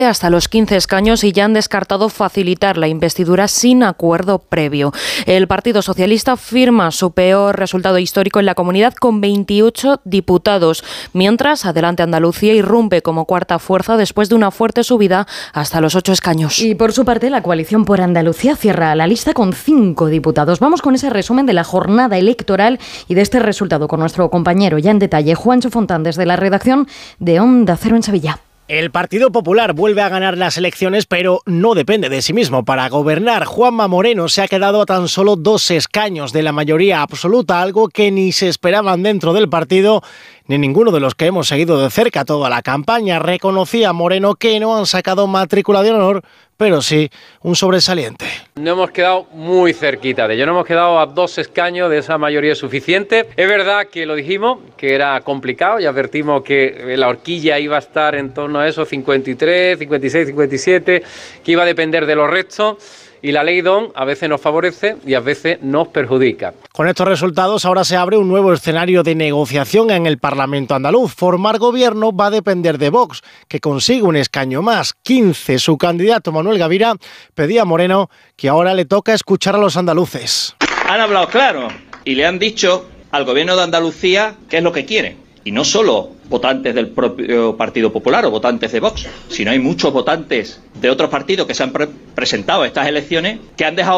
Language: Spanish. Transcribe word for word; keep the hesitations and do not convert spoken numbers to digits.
hasta los quince escaños y ya han descartado facilitar la investidura sin acuerdo previo. El Partido Socialista firma su peor resultado histórico en la comunidad con veintiocho diputados, mientras Adelante Andalucía irrumpe como cuarta fuerza después de una fuerte subida hasta los ocho escaños. Y por su parte, la coalición por Andalucía cierra la lista con cinco diputados. Vamos con ese resumen de la jornada electoral y de este resultado con nuestro compañero ya en detalle, Juancho Fontán, desde la redacción de Onda Cero en Sevilla. El Partido Popular vuelve a ganar las elecciones, pero no depende de sí mismo. Para gobernar, Juanma Moreno se ha quedado a tan solo dos escaños de la mayoría absoluta, algo que ni se esperaban dentro del partido, ni ninguno de los que hemos seguido de cerca toda la campaña. Reconocía Moreno que no han sacado matrícula de honor, pero sí un sobresaliente. No hemos quedado muy cerquita de ello, no hemos quedado a dos escaños de esa mayoría suficiente. Es verdad que lo dijimos, que era complicado y advertimos que la horquilla iba a estar en torno a esos cincuenta y tres, cincuenta y seis, cincuenta y siete, que iba a depender de los restos. Y la ley D O N a veces nos favorece y a veces nos perjudica. Con estos resultados ahora se abre un nuevo escenario de negociación en el Parlamento andaluz. Formar gobierno va a depender de Vox, que consigue un escaño más, quince. Su candidato Manuel Gavira pedía a Moreno que ahora le toca escuchar a los andaluces. Han hablado claro y le han dicho al gobierno de Andalucía qué es lo que quieren. Y no solo votantes del propio Partido Popular o votantes de Vox, sino hay muchos votantes de otros partidos que se han pre- presentado a estas elecciones que han dejado